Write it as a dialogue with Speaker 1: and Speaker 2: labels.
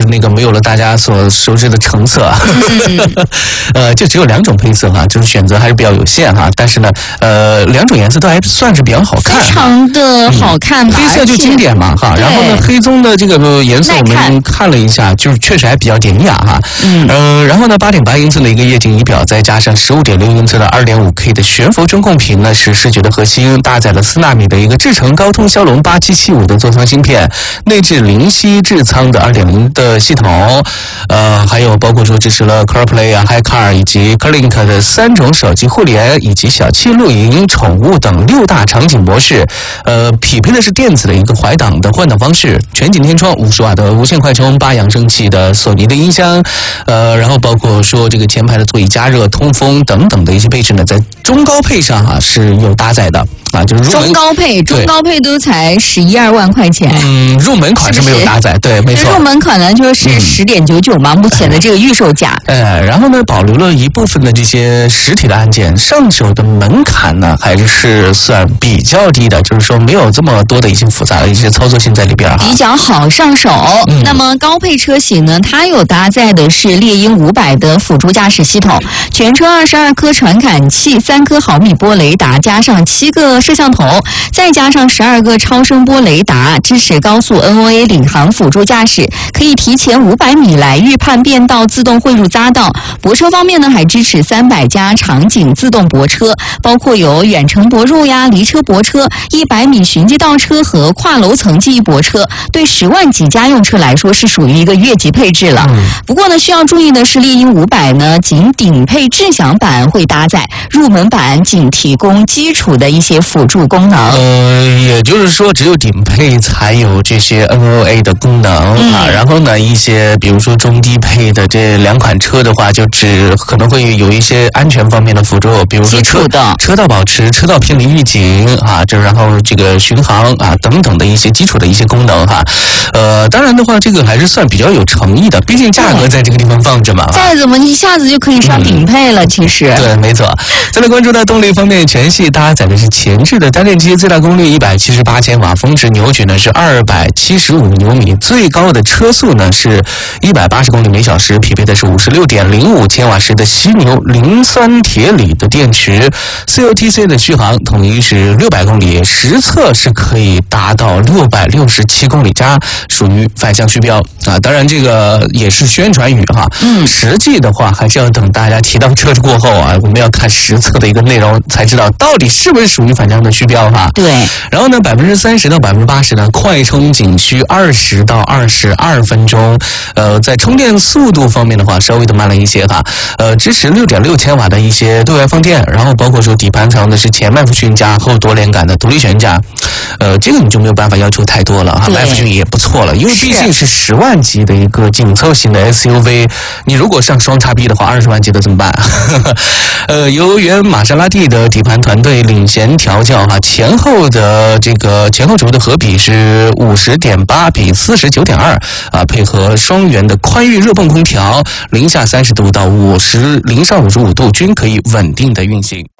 Speaker 1: 那个没有了大家所熟知的橙色，就只有2种配色哈，就是选择还是比较有限哈。但是呢，2种颜色都还算是比较好看，
Speaker 2: 非常的好看吧。
Speaker 1: 黑色就经典嘛哈，然后呢，黑棕的这个颜色我们看了一下，就是确实还比较典雅哈。然后呢，8.8英寸的一个液晶仪表，再加上15.6英寸的2.5K 的悬浮中控屏呢，是视觉的核心，搭载了4纳米的一个制程高通骁龙8775的座舱芯片，内置灵犀智仓的2.0的系统，还有包括说支持了 CarPlay 啊、HiCar 以及 CarLink 的3种手机互联，以及小七露营、宠物等6大场景模式，匹配的是电子的一个怀档的换挡方式，全景天窗、50瓦的无线快充、8扬声器的索尼的音箱，然后包括说这个前排的座椅加热、通风等等的一些配置呢，在中高配上是有搭载的啊，就是
Speaker 2: 中高配都才11-12万块钱。
Speaker 1: 入门款是没有搭载，对，没错。
Speaker 2: 入门款呢就是10.99嘛，目前的这个预售价。
Speaker 1: 然后呢，保留了一部分的这些实体的按键，上手的门槛呢还是算比较低的，就是说没有这么多的一些复杂的一些操作性在里边
Speaker 2: 比较好上手。那么高配车型呢，它有搭载的是猎鹰500的辅助驾驶系统，全车22颗传感器，3颗毫米波雷达，加上7个摄像头，再加上12个超声波雷达，支持高速 NOA 领航辅助驾驶，可以提前500米来预判变道，自动汇入匝道。泊车方面呢，还支持300加场景自动泊车，包括有远程泊入呀、离车泊车、100米循迹倒车和跨楼层记忆泊车。对10万级家用车来说是属于一个越级配置了。不过呢，需要注意的是，猎鹰500呢仅顶配智享版会搭载，入门版仅提供基础的一些辅助功能。
Speaker 1: 也就是说，只有顶配才有这些 NOA 的功能啊。然后呢，一些比如说中低配的这2款车的话，就只可能会有一些安全方面的辅助，比如说车道保持、车道偏离预警啊，然后这个巡航啊等等的一些基础的一些功能哈。当然的话，这个还是算比较有诚意的，毕竟价格在这个地方放着嘛。
Speaker 2: 再怎么一下子就可以上顶配了，其实。
Speaker 1: 对，没错。再来关注到动力方面，全系搭载的是前置的单电机，最大功率178千瓦，峰值扭矩呢是275牛米，最高的车速呢是180公里每小时，匹配的是56.05千瓦时的犀牛磷酸铁锂的电池 ，COTC 的续航统一是600公里，实测是可以达到667公里加，属于反向虚标啊。当然这个也是宣传语哈，实际的话还是要等大家提到车过后啊，我们要看实测的一个内容才知道到底是不是属于反向的虚标哈。
Speaker 2: 对。
Speaker 1: 然后呢，30%到80%呢，快充仅需20到22分钟。在充电速度方面的话，稍微的慢了一些哈。支持6.6千瓦的一些对外放电，然后包括说底盘藏的是前麦弗逊加后多连杆的独立悬架。这个你就没有办法要求太多了哈，麦弗逊也不错了，因为毕竟是10万级的一个紧凑型的 SUV， 你如果上双叉臂的话，20万级的怎么办？由原玛莎拉蒂的底盘团队领衔调教哈，前后轴的合比是50.8比49.2啊，配合双元的宽裕热泵空调，零下30度到0上55度均可以稳定的运行。